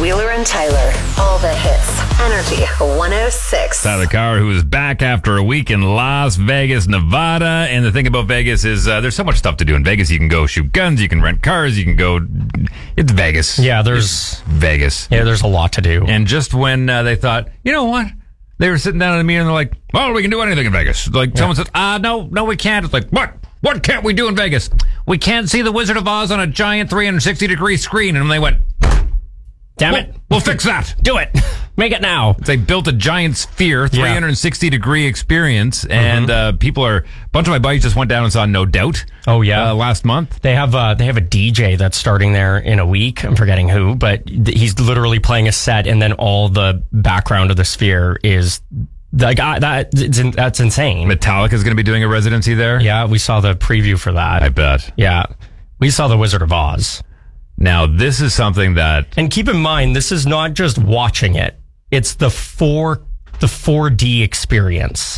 Wheeler and Tyler. All the hits. Energy 106. Tyler Cower, who is back after a week in Las Vegas, Nevada. And the thing about Vegas is there's so much stuff to do in Vegas. You can go shoot guns, you can rent cars, you can go... It's Vegas. Yeah, It's Vegas. Yeah, there's a lot to do. And just when they thought, you know what? They were sitting down at a meeting and they're like, well, we can do anything in Vegas. Like someone said, no, we can't. It's like, what? What can't we do in Vegas? We can't see the Wizard of Oz on a giant 360-degree screen. And they went, damn it. We'll fix that. Do it. Make it now. They built a giant sphere, 360-degree experience, and a bunch of my buddies just went down and saw No Doubt. Oh, yeah. Last month. They have a DJ that's starting there in a week. I'm forgetting who, but he's literally playing a set, and then all the background of the sphere is like that's insane. Metallica is going to be doing a residency there. Yeah, we saw the preview for that. I bet. Yeah, we saw the Wizard of Oz. Now, this is something that... And keep in mind, this is not just watching it. It's the 4D experience.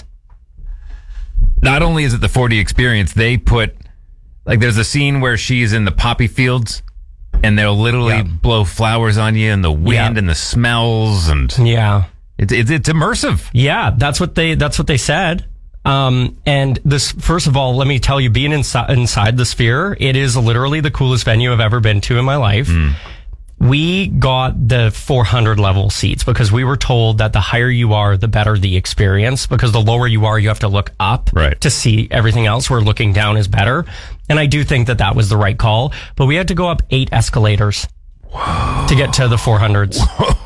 Not only is it the 4D experience, they put... Like, there's a scene where she's in the poppy fields, and they'll literally blow flowers on you, and the wind and the smells, and... Yeah. It's immersive. Yeah, that's what they said. And this, first of all, let me tell you, being inside the Sphere, it is literally the coolest venue I've ever been to in my life. We got the 400 level seats because we were told that the higher you are, the better the experience, because the lower you are, you have to look up to see everything else, where looking down is better. And I do think that was the right call, but we had to go up 8 escalators to get to the 400s.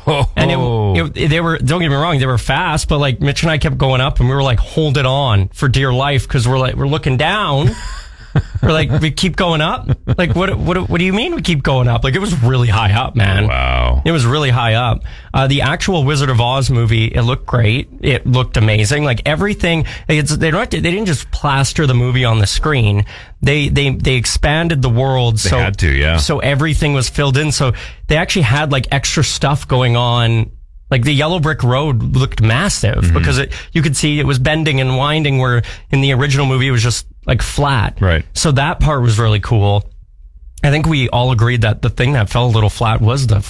And they were, don't get me wrong, they were fast, but like Mitch and I kept going up and we were like, hold it on for dear life, because we're looking down. We're like, we keep going up? Like, what do you mean we keep going up? Like, it was really high up, man. Wow. It was really high up. The actual Wizard of Oz movie, it looked great. It looked amazing. Like, everything, they didn't just plaster the movie on the screen. They expanded the world. They had to, yeah. So everything was filled in. So they actually had like extra stuff going on. Like the Yellow Brick Road looked massive because you could see it was bending and winding, where in the original movie it was just like flat. Right. So that part was really cool. I think we all agreed that the thing that fell a little flat was the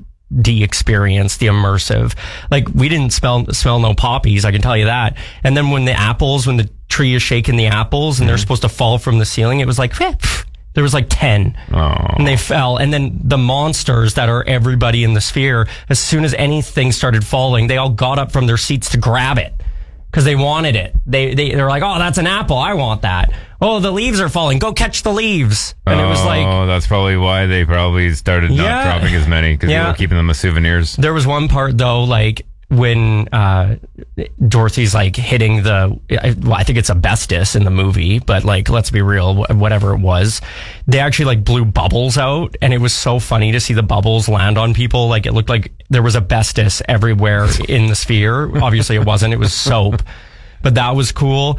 4D experience, the immersive. Like, we didn't smell no poppies, I can tell you that. And then when the tree is shaking the apples and they're supposed to fall from the ceiling, it was like, there was like 10 and they fell. And then the monsters that are everybody in the Sphere, as soon as anything started falling, they all got up from their seats to grab it because they wanted it. They're like, oh, that's an apple. I want that. Oh, the leaves are falling. Go catch the leaves. And it was like... Oh, that's probably why they probably started not dropping as many, because they were keeping them as souvenirs. There was one part, though, like, when Dorothy's like hitting I think it's asbestos in the movie, but like, let's be real, whatever it was, they actually like blew bubbles out, and it was so funny to see the bubbles land on people. Like, it looked like there was asbestos everywhere in the Sphere. Obviously it wasn't, it was soap, but that was cool.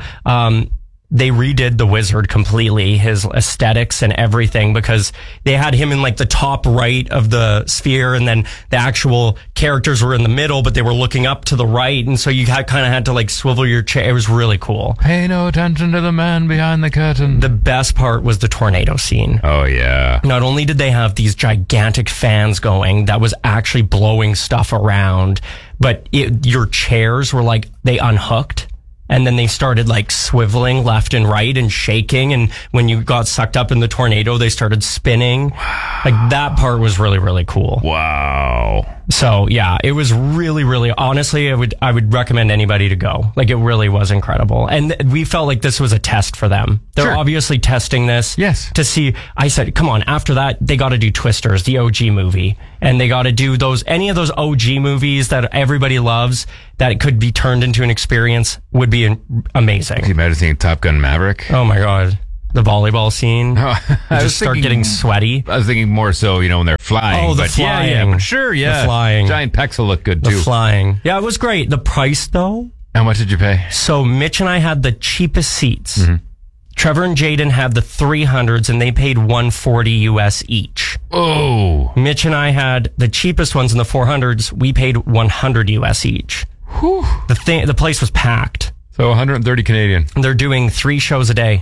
They redid the Wizard completely, his aesthetics and everything, because they had him in like the top right of the Sphere, and then the actual characters were in the middle, but they were looking up to the right, and so you kind of had to like swivel your chair. It was really cool. Pay no attention to the man behind the curtain. The best part was the tornado scene. Oh, yeah. Not only did they have these gigantic fans going that was actually blowing stuff around, but your chairs were like, they unhooked. And then they started like swiveling left and right and shaking. And when you got sucked up in the tornado, they started spinning. Wow. Like, that part was really, really cool. Wow. So yeah, it was really, really, honestly, I would recommend anybody to go. Like, it really was incredible. And we felt like this was a test for them. They're obviously testing this to see. I said, come on, after that, they got to do Twisters, the OG movie. And they got to do any of those OG movies that everybody loves, that it could be turned into an experience, would be amazing. Can you imagine seeing Top Gun Maverick? Oh my God. The volleyball scene. I just start getting sweaty. I was thinking more so, when they're flying. Oh, the flying. Yeah, but sure, yeah. The flying. Giant pecs will look good, too. The flying. Yeah, it was great. The price, though. How much did you pay? So Mitch and I had the cheapest seats. Trevor and Jaden had the 300s, and they paid $140 US each. Oh. Mitch and I had the cheapest ones in the 400s. We paid $100 US each. Whew. The place was packed. So 130 Canadian. They're doing 3 shows a day.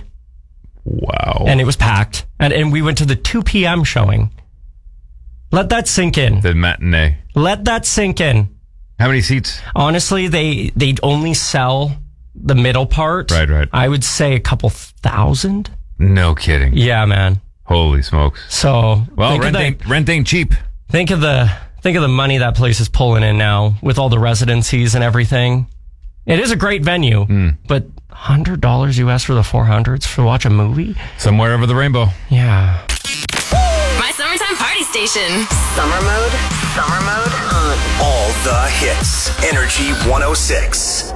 Wow. And it was packed. And we went to the 2 p.m. showing. Let that sink in. The matinee. Let that sink in. How many seats? Honestly, they only sell the middle part. Right. I would say a couple thousand. No kidding. Yeah, man. Holy smokes. So, Well, rent ain't cheap. think of the money that place is pulling in now with all the residencies and everything. It is a great venue, but $100 US for the 400s to watch a movie? Somewhere over the rainbow. Yeah. My summertime party station. Summer mode on. All the hits. Energy 106.